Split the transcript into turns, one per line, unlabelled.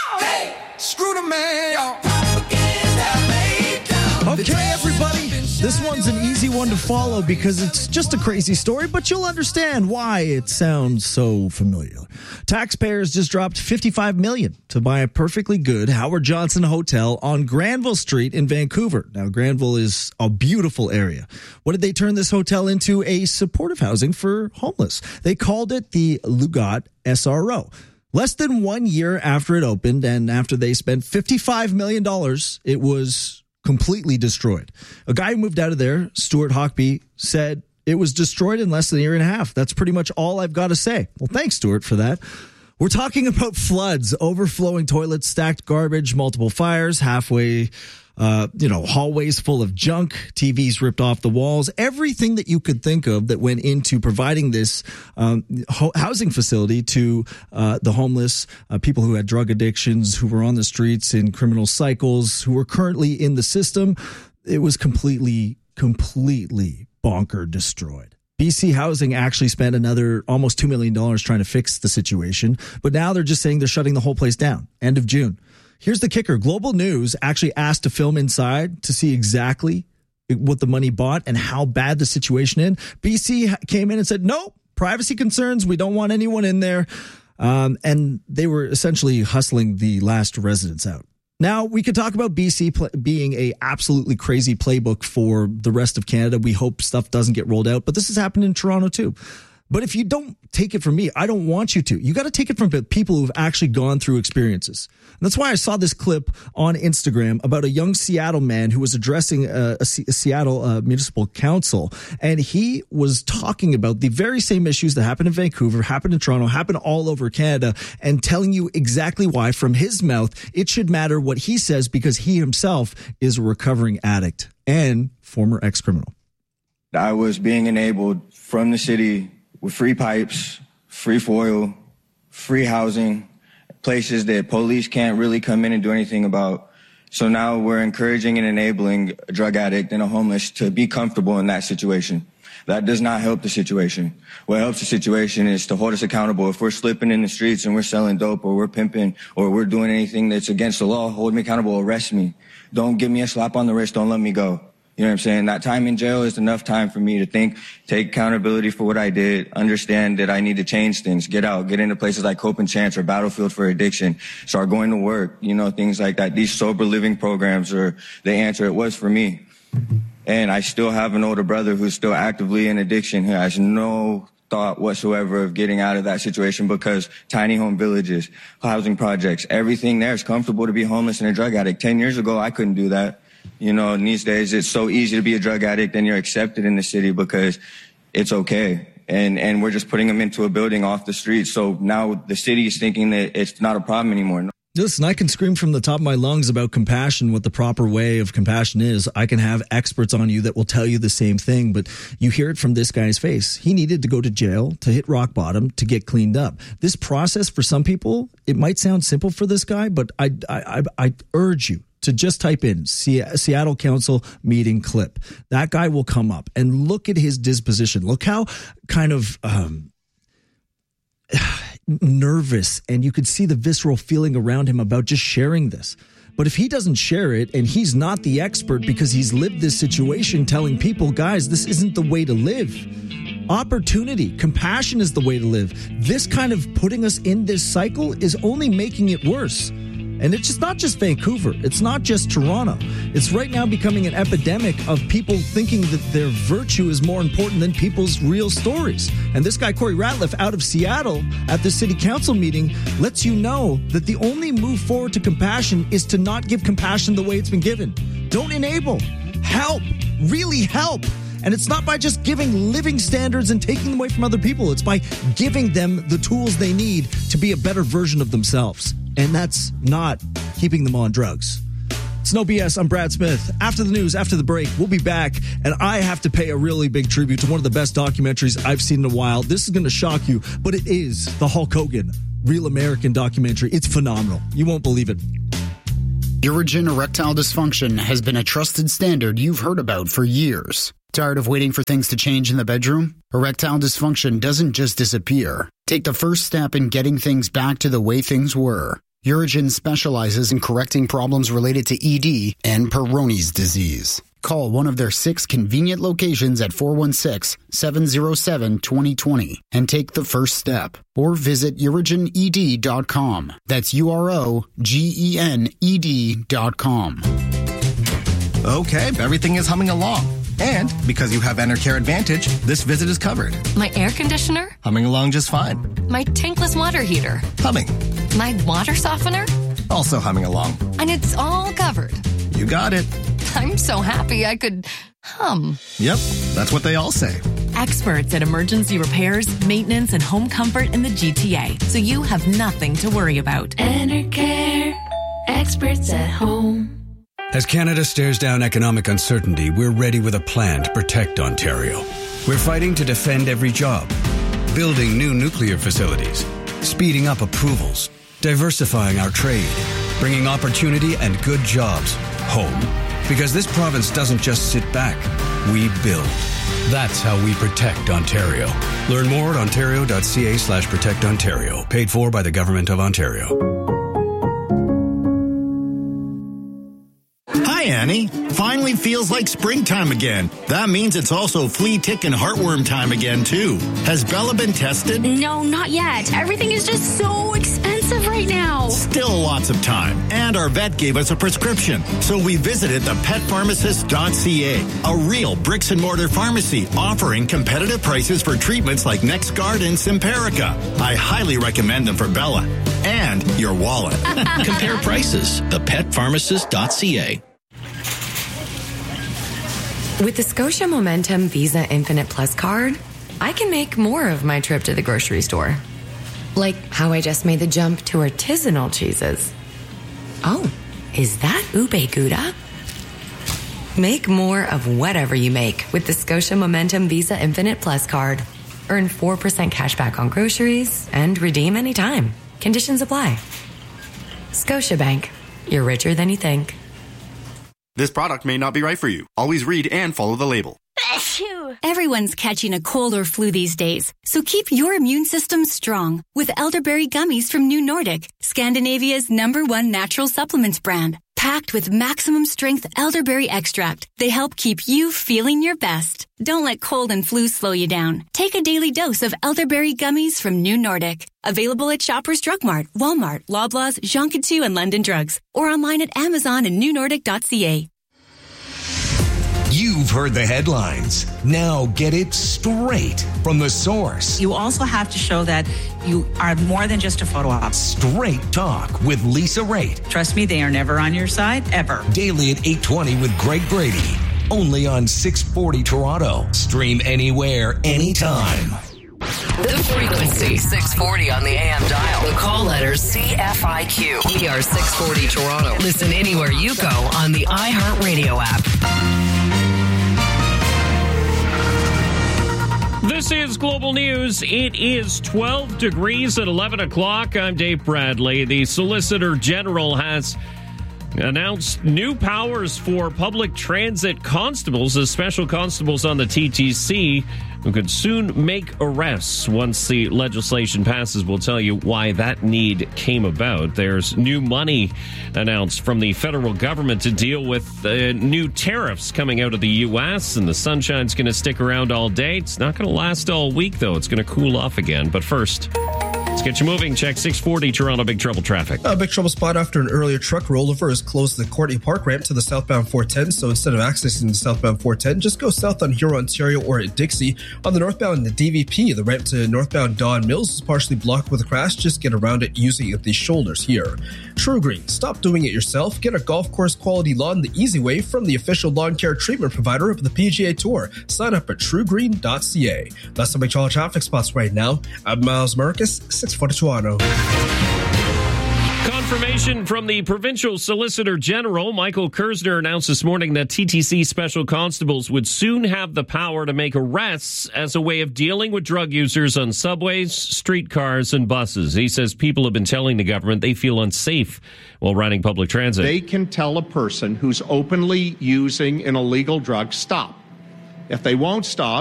Hey, screw the man, y'all.
Okay, everybody, this one's an easy one to follow because it's just a crazy story, but you'll understand why it sounds so familiar. Taxpayers just dropped $55 million to buy a perfectly good Howard Johnson hotel on Granville Street in Vancouver. Now, Granville is a beautiful area. What did they turn this hotel into? A supportive housing for homeless. They called it the Lugat SRO. Less than 1 year after it opened and after they spent $55 million, it was completely destroyed. A guy who moved out of there, Stuart Hockby, said it was destroyed in less than a year and a half. That's pretty much all I've got to say. Well, thanks, Stuart, for that. We're talking about floods, overflowing toilets, stacked garbage, multiple fires, hallways full of junk, TVs ripped off the walls, everything that you could think of that went into providing this housing facility to the homeless, people who had drug addictions, who were on the streets in criminal cycles, who were currently in the system. It was completely bonker destroyed. BC Housing actually spent another almost $2 million trying to fix the situation, but now they're just saying they're shutting the whole place down. End of June. Here's the kicker. Global News actually asked to film inside to see exactly what the money bought and how bad the situation is. BC came in and said, no, privacy concerns. We don't want anyone in there. And they were essentially hustling the last residents out. Now, we could talk about BC being a absolutely crazy playbook for the rest of Canada. We hope stuff doesn't get rolled out, but this has happened in Toronto too. But if you don't take it from me, I don't want you to. You got to take it from people who've actually gone through experiences. And that's why I saw this clip on Instagram about a young Seattle man who was addressing a Seattle Municipal Council. And he was talking about the very same issues that happened in Vancouver, happened in Toronto, happened all over Canada, and telling you exactly why, from his mouth, it should matter what he says because he himself is a recovering addict and former ex-criminal.
I was being enabled from the city with free pipes, free foil, free housing, places that police can't really come in and do anything about. So now we're encouraging and enabling a drug addict and a homeless to be comfortable in that situation. That does not help the situation. What helps the situation is to hold us accountable. If we're slipping in the streets and we're selling dope or we're pimping or we're doing anything that's against the law, hold me accountable, arrest me. Don't give me a slap on the wrist, don't let me go. You know what I'm saying? That time in jail is enough time for me to think, take accountability for what I did, understand that I need to change things, get out, get into places like Hope and Chance or Battlefield for Addiction, start going to work, things like that. These sober living programs are the answer. It was for me. And I still have an older brother who's still actively in addiction, who has no thought whatsoever of getting out of that situation because tiny home villages, housing projects, everything there is comfortable to be homeless and a drug addict. 10 years ago, I couldn't do that. And these days it's so easy to be a drug addict and you're accepted in the city because it's okay. And we're just putting them into a building off the street. So now the city is thinking that it's not a problem anymore.
Listen, I can scream from the top of my lungs about compassion, what the proper way of compassion is. I can have experts on you that will tell you the same thing, but you hear it from this guy's face. He needed to go to jail to hit rock bottom to get cleaned up. This process for some people, it might sound simple for this guy, but I urge you to just type in Seattle Council meeting clip. That guy will come up and look at his disposition. Look how kind of nervous, and you could see the visceral feeling around him about just sharing this. But if he doesn't share it and he's not the expert because he's lived this situation telling people, guys, this isn't the way to live. Opportunity, compassion is the way to live. This kind of putting us in this cycle is only making it worse. And it's just not just Vancouver. It's not just Toronto. It's right now becoming an epidemic of people thinking that their virtue is more important than people's real stories. And this guy, Corey Ratliff, out of Seattle at the city council meeting, lets you know that the only move forward to compassion is to not give compassion the way it's been given. Don't enable. Help. Really help. And it's not by just giving living standards and taking them away from other people. It's by giving them the tools they need to be a better version of themselves. And that's not keeping them on drugs. It's No BS. I'm Brad Smith. After the news, after the break, we'll be back. And I have to pay a really big tribute to one of the best documentaries I've seen in a while. This is going to shock you, but it is the Hulk Hogan Real American documentary. It's phenomenal. You won't believe it.
Urigen erectile dysfunction has been a trusted standard you've heard about for years. Tired of waiting for things to change in the bedroom? Erectile dysfunction doesn't just disappear. Take the first step in getting things back to the way things were. Urigen specializes in correcting problems related to ED and Peyronie's disease. Call one of their 6 convenient locations at 416-707-2020 and take the first step. Or visit urigened.com. That's UROGENED.com.
Okay, everything is humming along. And because you have Enercare Advantage, this visit is covered.
My air conditioner?
Humming along just fine.
My tankless water heater?
Humming.
My water softener?
Also humming along.
And it's all covered.
You got it.
I'm so happy I could hum.
Yep, that's what they all say.
Experts at emergency repairs, maintenance, and home comfort in the GTA, so you have nothing to worry about.
Enercare, experts at home.
As Canada stares down economic uncertainty, we're ready with a plan to protect Ontario. We're fighting to defend every job, building new nuclear facilities, speeding up approvals, diversifying our trade, bringing opportunity and good jobs home. Because this province doesn't just sit back, we build. That's how we protect Ontario. Learn more at ontario.ca/protectontario. Paid for by the Government of Ontario.
Hi, Annie. Finally feels like springtime again. That means it's also flea, tick, and heartworm time again, too. Has Bella been tested?
No, not yet. Everything is just so expensive right now.
Still lots of time. And our vet gave us a prescription. So we visited the petpharmacist.ca, a real bricks and mortar pharmacy offering competitive prices for treatments like NexGard and Simparica. I highly recommend them for Bella and your wallet.
Compare prices. Thepetpharmacist.ca.
With the Scotia Momentum Visa Infinite Plus card, I can make more of my trip to the grocery store. Like how I just made the jump to artisanal cheeses. Oh, is that ube gouda? Make more of whatever you make with the Scotia Momentum Visa Infinite Plus card. Earn 4% cash back on groceries and redeem anytime. Conditions apply. Scotiabank. You're richer than you think.
This product may not be right for you. Always read and follow the label.
Everyone's catching a cold or flu these days, so keep your immune system strong with elderberry gummies from New Nordic, Scandinavia's #1 natural supplements brand. Packed with maximum strength elderberry extract, they help keep you feeling your best. Don't let cold and flu slow you down. Take a daily dose of elderberry gummies from New Nordic. Available at Shoppers Drug Mart, Walmart, Loblaws, Jean Coutu, and London Drugs, or online at Amazon and newnordic.ca.
You've heard the headlines. Now get it straight from the source.
You also have to show that you are more than just a photo op.
Straight Talk with Lisa Raitt.
Trust me, they are never on your side, ever.
Daily at 8:20 with Greg Brady. Only on 640 Toronto. Stream anywhere, anytime.
The frequency, 640 on the AM dial. The call letters CFIQ. ER 640 Toronto. Listen anywhere you go on the iHeartRadio app.
This is Global News. It is 12 degrees at 11 o'clock. I'm Dave Bradley. The Solicitor General has announced new powers for public transit constables as special constables on the TTC who could soon make arrests once the legislation passes. We'll tell you why that need came about. There's new money announced from the federal government to deal with new tariffs coming out of the U.S., and the sunshine's going to stick around all day. It's not going to last all week, though. It's going to cool off again. But first, let's get you moving. Check 640 Toronto Big Trouble traffic.
A big trouble spot after an earlier truck rollover has closed the Courtney Park ramp to the southbound 410. So instead of accessing the southbound 410, just go south on Huron, Ontario, or at Dixie. On the northbound, the DVP, the ramp to northbound Don Mills is partially blocked with a crash. Just get around it using the shoulders here. True Green, stop doing it yourself. Get a golf course quality lawn the easy way from the official lawn care treatment provider of the PGA Tour. Sign up at truegreen.ca. That's some big trouble traffic spots right now. I'm Miles Marcus, 640 Toronto.
Confirmation from the Provincial Solicitor General, Michael Kersner, announced this morning that TTC special constables would soon have the power to make arrests as a way of dealing with drug users on subways, streetcars, and buses. He says people have been telling the government they feel unsafe while riding public transit.
They can tell a person who's openly using an illegal drug, stop. If they won't stop,